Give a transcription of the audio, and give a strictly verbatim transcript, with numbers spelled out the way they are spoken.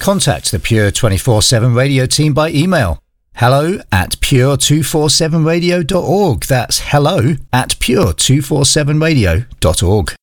contact the Pure twenty-four seven Radio team by email. Hello at pure two forty-seven radio dot org. That's hello at pure two forty-seven radio dot org.